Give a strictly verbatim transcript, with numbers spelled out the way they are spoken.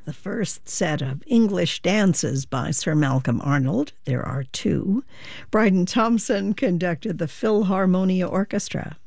the first set of English dances by Sir Malcolm Arnold. There are two. Bryden Thompson conducted the Philharmonia Orchestra.